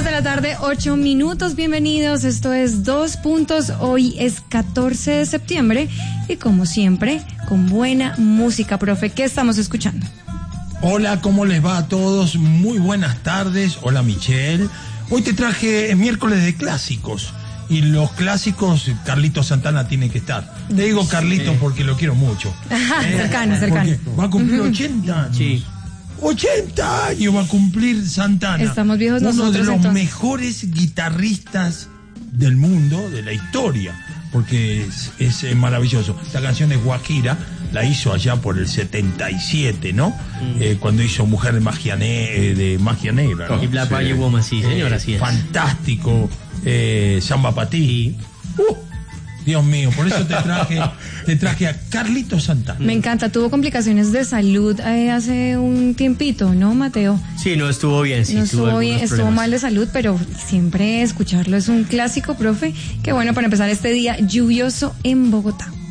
2 de la tarde, 8 minutos, bienvenidos, esto es 2 Puntos, hoy es 14 de septiembre y como siempre, con buena música, profe, ¿qué estamos escuchando? Hola, ¿cómo les va a todos? Muy buenas tardes, hola Michelle, hoy te traje miércoles de clásicos y los clásicos, Carlitos Santana tiene que estar. Te digo Carlitos porque lo quiero mucho. Cercano. Va a cumplir 80 años. Sí. 80 años va a cumplir Santana. Estamos viejos nosotros. Uno de los entonces. mejores guitarristas del mundo, de la historia, porque es maravilloso. Esta canción es Guajira, la hizo allá por el 77, ¿no? Cuando hizo Mujer de Magia Negra, ¿no? Y Black Magic Woman, sí, señor, así es. Fantástico. Samba Patí. Dios mío, por eso te traje a Carlitos Santana. Me encanta, tuvo complicaciones de salud hace un tiempito, ¿no, Mateo? Sí, no estuvo bien, sí. No estuvo bien, estuvo mal de salud, pero siempre escucharlo es un clásico, profe. Qué bueno para empezar este día lluvioso en Bogotá.